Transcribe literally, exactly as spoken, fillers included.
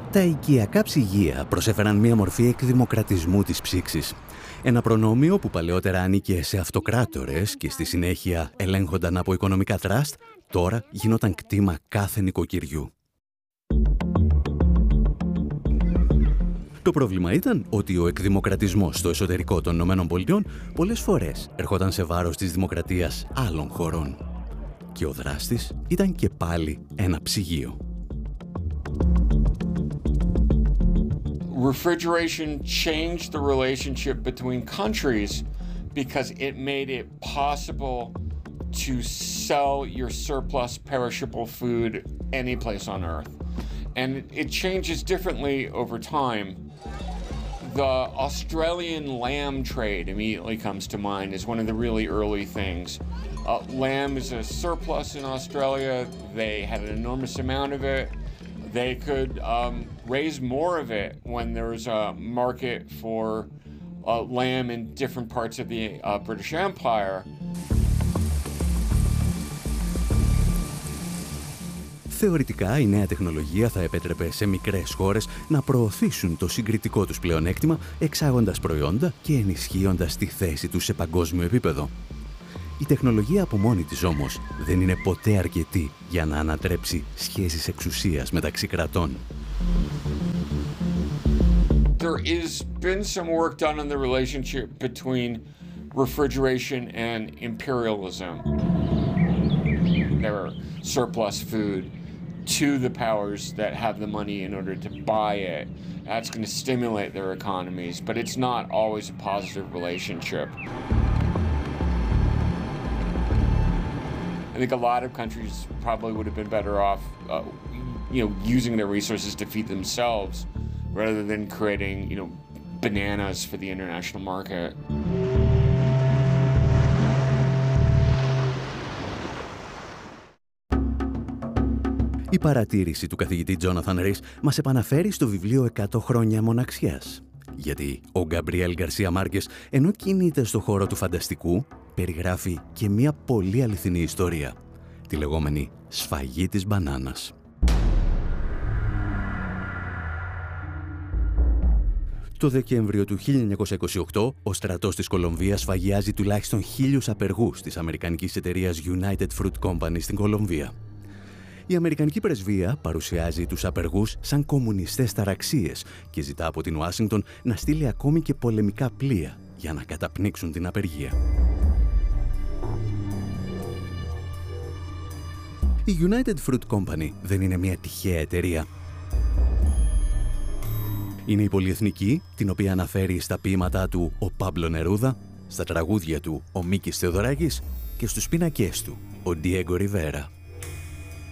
Τα οικιακά ψυγεία προσέφεραν μία μορφή εκδημοκρατισμού της ψήξης. Ένα προνόμιο που παλαιότερα ανήκε σε αυτοκράτορες και στη συνέχεια ελέγχονταν από οικονομικά τραστ, τώρα γινόταν κτήμα κάθε νοικοκυριού. Το πρόβλημα ήταν ότι ο εκδημοκρατισμός στο εσωτερικό των ΗΠΑ πολλές φορές ερχόταν σε βάρος της δημοκρατίας άλλων χωρών. Και ο δράστης ήταν και πάλι ένα ψυγείο. Refrigeration changed the relationship between countries because it made it possible to sell your surplus perishable food any place on earth. And it changes differently over time. The Australian lamb trade immediately comes to mind as one of the really early things. Uh, lamb is a surplus in Australia. They had an enormous amount of it. They could um, raise more of it when there was a market for uh, lamb in different parts of the uh, British Empire. Θεωρητικά, η νέα τεχνολογία θα επέτρεπε σε μικρές χώρες να προωθήσουν το συγκριτικό τους πλεονέκτημα, εξάγοντας προϊόντα και ενισχύοντας τη θέση τους σε παγκόσμιο επίπεδο. Η τεχνολογία από μόνη της όμως δεν είναι ποτέ αρκετή για να ανατρέψει σχέσεις εξουσίας μεταξύ κρατών. There has been some work done on the relationship between refrigeration and imperialism. There are surplus food to the powers that have the money in order to buy it. That's going to stimulate their economies, but it's not always a positive relationship. I think a lot of countries probably would have been better off, uh, you know, using their resources to feed themselves rather than creating, you know, bananas for the international market. Η παρατήρηση του καθηγητή Τζόναθαν Ρίς μας επαναφέρει στο βιβλίο «εκατό χρόνια μοναξιάς». Γιατί ο Γκαμπριέλ Γκαρσία Μάρκες, ενώ κινείται στο χώρο του φανταστικού, περιγράφει και μια πολύ αληθινή ιστορία, τη λεγόμενη σφαγή της μπανάνας. Το Δεκέμβριο του χίλια εννιακόσια είκοσι οκτώ, ο στρατός της Κολομβίας σφαγιάζει τουλάχιστον χίλιους απεργούς της αμερικανικής εταιρείας United Fruit Company στην Κολομβία. Η Αμερικανική πρεσβεία παρουσιάζει τους απεργούς σαν κομμουνιστές ταραξίες και ζητά από την Ουάσιγκτον να στείλει ακόμη και πολεμικά πλοία για να καταπνίξουν την απεργία. Η United Fruit Company δεν είναι μια τυχαία εταιρεία. Είναι η πολυεθνική, την οποία αναφέρει στα ποίηματά του ο Πάμπλο Νερούδα, στα τραγούδια του ο Μίκης Θεοδωράκης και στους πίνακες του ο Ντιέγκο Ριβέρα.